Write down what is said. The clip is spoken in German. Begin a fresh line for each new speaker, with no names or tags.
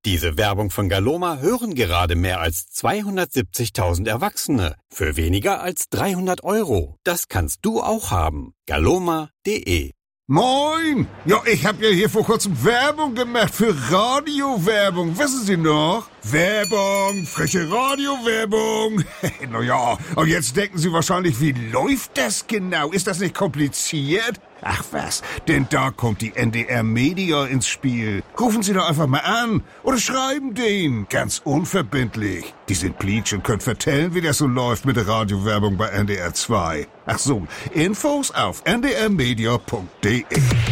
Diese Werbung von Galoma hören gerade mehr als 270.000 Erwachsene für weniger als 300 €. Das kannst du auch haben. Galoma.de.
Moin! Ja, ich hab ja hier vor kurzem Werbung gemacht für Radiowerbung. Wissen Sie noch? Werbung, frische Radiowerbung. Naja, und jetzt denken Sie wahrscheinlich, wie läuft das genau? Ist das nicht kompliziert? Ach was, denn da kommt die NDR Media ins Spiel. Rufen Sie doch einfach mal an oder schreiben denen, ganz unverbindlich. Die sind pleatsch und können vertellen, wie das so läuft mit der Radiowerbung bei NDR 2. Ach so, Infos auf ndrmedia.de.